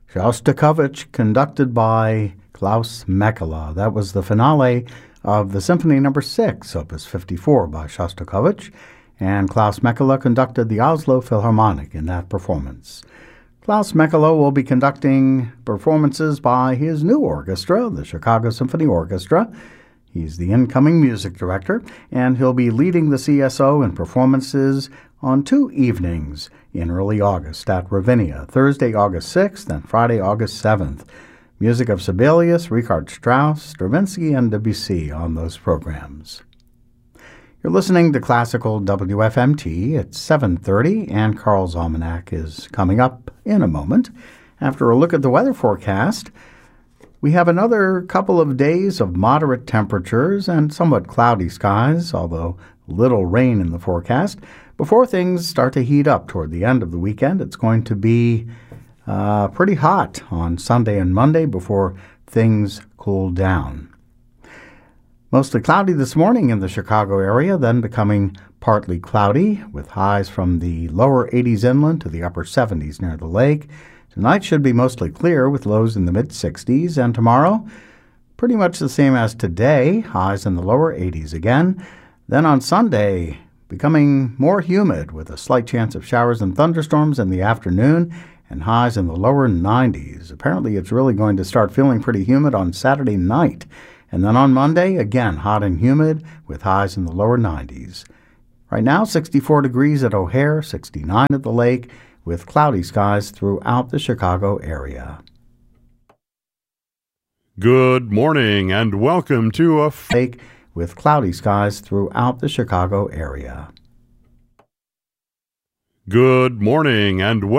Shostakovich, conducted by Klaus Mekela. That was the finale of the Symphony No. 6, Opus 54 by Shostakovich, and Klaus Mekela conducted the Oslo Philharmonic in that performance. Klaus Mekela will be conducting performances by his new orchestra, the Chicago Symphony Orchestra. He's the incoming music director, and he'll be leading the CSO in performances on 2 evenings in early August at Ravinia, Thursday, August 6th and Friday, August 7th. Music of Sibelius, Richard Strauss, Stravinsky, and Debussy on those programs. You're listening to Classical WFMT. It's 7:30, and Carl's Almanac is coming up in a moment. After a look at the weather forecast, we have another couple of days of moderate temperatures and somewhat cloudy skies, although little rain in the forecast. Before things start to heat up toward the end of the weekend, it's going to be pretty hot on Sunday and Monday before things cool down. Mostly cloudy this morning in the Chicago area, then becoming partly cloudy with highs from the lower 80s inland to the upper 70s near the lake. Tonight should be mostly clear with lows in the mid-60s, and tomorrow pretty much the same as today, highs in the lower 80s again. Then on Sunday, becoming more humid with a slight chance of showers and thunderstorms in the afternoon and highs in the lower 90s. Apparently it's really going to start feeling pretty humid on Saturday night. And then on Monday, again hot and humid with highs in the lower 90s. Right now, 64 degrees at O'Hare, 69 at the lake, with cloudy skies throughout the Chicago area. Good morning and welcome to a lake with cloudy skies throughout the Chicago area. Good morning and welcome